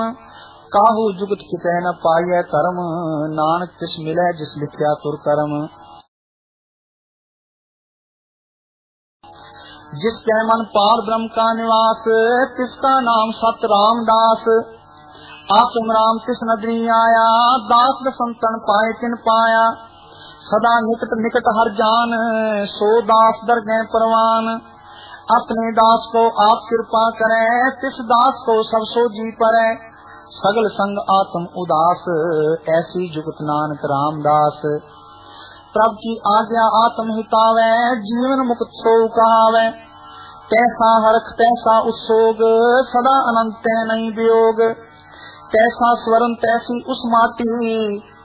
काहू जुगत कितै न पाइय कर्म, नानक तिस मिलै जिस लिखिया तुर कर्म। जिसके मन पार ब्रह्म का निवास, तिसका नाम सत रामदास। आत्म राम तिस नदरी आया, दास संतन पाए तिन पाया। सदा निकट निकट हर जान, सो दास दर गए परवान। अपने दास को आप कृपा करे, तिस दास को सब सो जी परे। सगल संग आत्म उदास, ऐसी जुगत नानक रामदास। प्रभु की आज्ञा आत्म हितावे, जीवन मुक्त सो कहावे। तैसा हरख तैसा उत्सोग, सदा अनंत नहीं वियोग। तैसा स्वरन तैसी उस माटी,